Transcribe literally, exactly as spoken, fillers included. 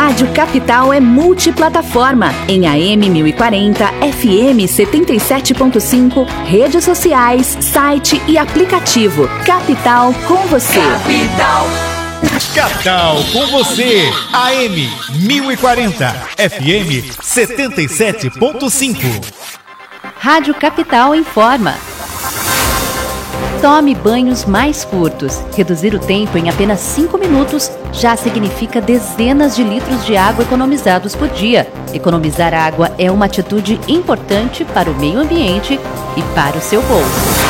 Rádio Capital é multiplataforma, em A M mil e quarenta, F M setenta e sete ponto cinco, redes sociais, site e aplicativo. Capital com você. Capital. Capital com você. A M mil e quarenta, F M setenta e sete ponto cinco. Rádio Capital informa. Tome banhos mais curtos. Reduzir o tempo em apenas cinco minutos já significa dezenas de litros de água economizados por dia. Economizar água é uma atitude importante para o meio ambiente e para o seu bolso.